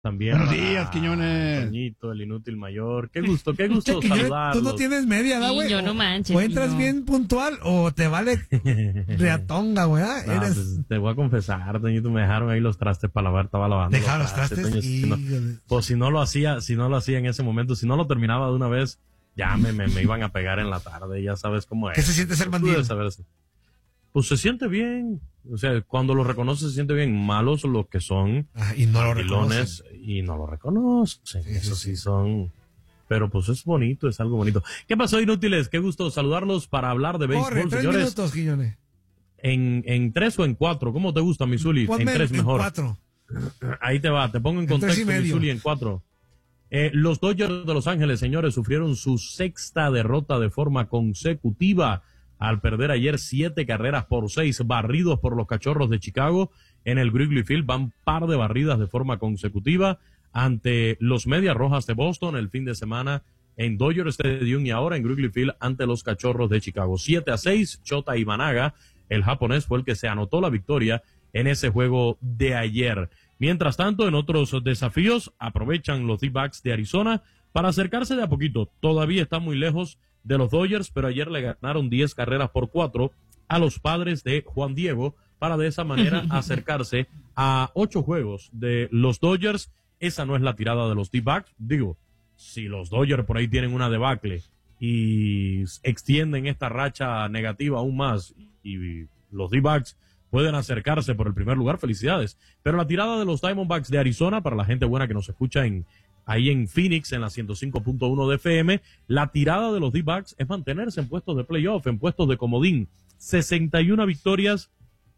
También. Buenos días, Quiñones. Toñito, el inútil mayor. Qué gusto saludarlos. Tú no tienes media, ¿da, güey? Sí, yo no manches. O entras bien puntual o te vale reatonga, güey. No, pues, te voy a confesar, Toñito, me dejaron ahí los trastes para lavar, estaba lavando. ¿Dejaron los trastes? Toño, si no lo hacía en ese momento, si no lo terminaba de una vez, ya me iban a pegar en la tarde, ya sabes cómo es. ¿Qué se siente ser bandido? Pues se siente bien, o sea, cuando lo reconoces se siente bien. Malos los que son y no lo reconocen. Y no lo reconocen, eso sí son, pero pues es bonito, es algo bonito. ¿Qué pasó, inútiles? Qué gusto saludarlos para hablar de béisbol, Corre, 3 señores. minutos, Quiñones. ¿En 3 o en 4? ¿Cómo te gusta, Misuli? En 3 mejor. En 4. Ahí te va, te pongo en contexto, Misuli, en 4. Los Dodgers de Los Ángeles, señores, sufrieron su 6ª derrota de forma consecutiva al perder ayer 7 carreras por 6, barridos por los Cachorros de Chicago en el Wrigley Field. Van par de barridas de forma consecutiva ante los Medias Rojas de Boston el fin de semana en Dodger Stadium y ahora en Wrigley Field ante los Cachorros de Chicago. 7-6, Shota Imanaga, el japonés, fue el que se anotó la victoria en ese juego de ayer. Mientras tanto, en otros desafíos, aprovechan los D-backs de Arizona para acercarse de a poquito. Todavía está muy lejos de los Dodgers, pero ayer le ganaron 10 carreras por 4 a los Padres de Juan Diego para de esa manera acercarse a 8 juegos de los Dodgers. Esa no es la tirada de los D-backs. Digo, si los Dodgers por ahí tienen una debacle y extienden esta racha negativa aún más y los D-backs pueden acercarse por el primer lugar, felicidades. Pero la tirada de los Diamondbacks de Arizona, para la gente buena que nos escucha ahí en Phoenix, en la 105.1 de FM, la tirada de los D-backs es mantenerse en puestos de playoff, en puestos de comodín. 61 victorias,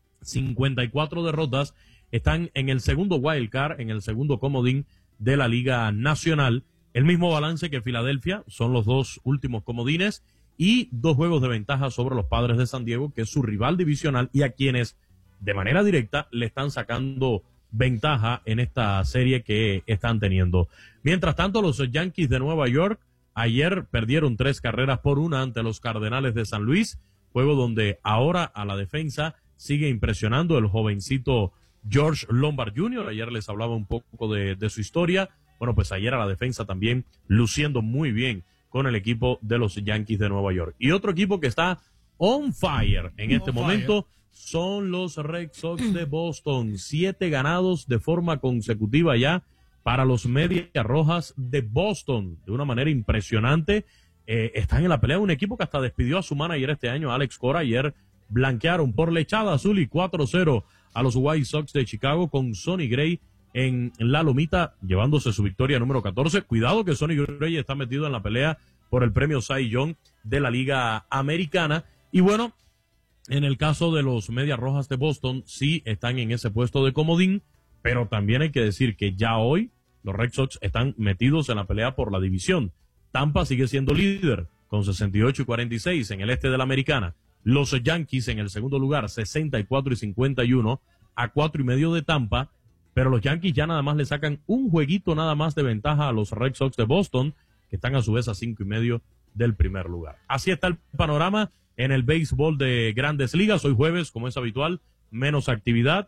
54 derrotas, están en el segundo wild card, en el segundo comodín de la Liga Nacional. El mismo balance que Filadelfia, son los 2 últimos comodines y 2 juegos de ventaja sobre los Padres de San Diego, que es su rival divisional y a quienes de manera directa le están sacando ventaja en esta serie que están teniendo. Mientras tanto, los Yankees de Nueva York ayer perdieron 3 carreras por 1 ante los Cardenales de San Luis, juego donde ahora a la defensa sigue impresionando el jovencito George Lombard Jr. Ayer les hablaba un poco de su historia. Bueno, pues ayer a la defensa también luciendo muy bien con el equipo de los Yankees de Nueva York. Y otro equipo que está on fire en este momento son los Red Sox de Boston. 7 ganados de forma consecutiva ya para los Medias Rojas de Boston. De una manera impresionante. Están en la pelea de un equipo que hasta despidió a su manager este año, Alex Cora. Ayer blanquearon por lechada azul y 4-0 a los White Sox de Chicago con Sonny Gray en la lomita, llevándose su victoria número 14. Cuidado que Sonny Gray está metido en la pelea por el premio Cy Young de la Liga Americana. Y bueno, en el caso de los Medias Rojas de Boston, sí están en ese puesto de comodín, pero también hay que decir que ya hoy los Red Sox están metidos en la pelea por la división. Tampa sigue siendo líder con 68 y 46 en el este de la Americana. Los Yankees en el segundo lugar, 64 y 51 a 4.5 de Tampa, pero los Yankees ya nada más le sacan un jueguito nada más de ventaja a los Red Sox de Boston, que están a su vez a 5.5 del primer lugar. Así está el panorama en el béisbol de Grandes Ligas. Hoy jueves, como es habitual, menos actividad.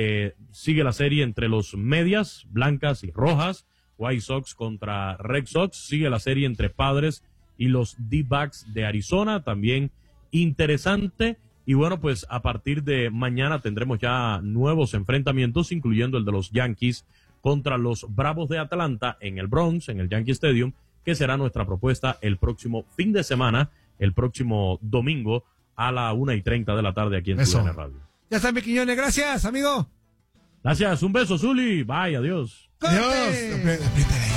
Sigue la serie entre los Medias, blancas y rojas, White Sox contra Red Sox. Sigue la serie entre Padres y los D-backs de Arizona, también interesante. Y bueno, pues a partir de mañana tendremos ya nuevos enfrentamientos, incluyendo el de los Yankees contra los Bravos de Atlanta en el Bronx, en el Yankee Stadium, que será nuestra propuesta el próximo fin de semana, el próximo domingo a la 1:30 de la tarde aquí en TUDN Radio. Ya está, mi Quiñones, gracias, amigo. Gracias, un beso, Zuli. Bye, adiós. Adiós.